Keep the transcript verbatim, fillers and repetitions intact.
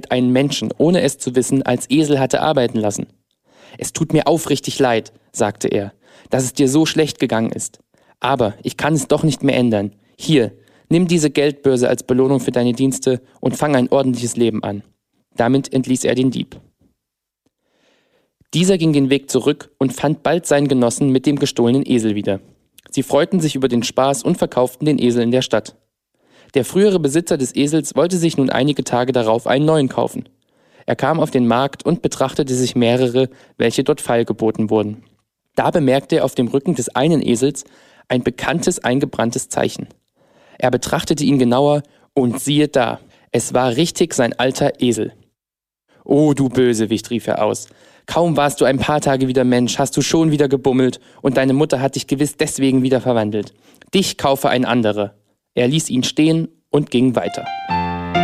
Gott einen Menschen, ohne es zu wissen, als Esel hatte arbeiten lassen. »Es tut mir aufrichtig leid«, sagte er, »dass es dir so schlecht gegangen ist. Aber ich kann es doch nicht mehr ändern. Hier, nimm diese Geldbörse als Belohnung für deine Dienste und fang ein ordentliches Leben an.« Damit entließ er den Dieb. Dieser ging den Weg zurück und fand bald seinen Genossen mit dem gestohlenen Esel wieder. Sie freuten sich über den Spaß und verkauften den Esel in der Stadt. Der frühere Besitzer des Esels wollte sich nun einige Tage darauf einen neuen kaufen. Er kam auf den Markt und betrachtete sich mehrere, welche dort feilgeboten wurden. Da bemerkte er auf dem Rücken des einen Esels ein bekanntes eingebranntes Zeichen. Er betrachtete ihn genauer und siehe da, es war richtig sein alter Esel. »Oh, du Bösewicht«, rief er aus, »kaum warst du ein paar Tage wieder Mensch, hast du schon wieder gebummelt und deine Mutter hat dich gewiss deswegen wieder verwandelt. Dich kaufe ein anderer.« Er ließ ihn stehen und ging weiter.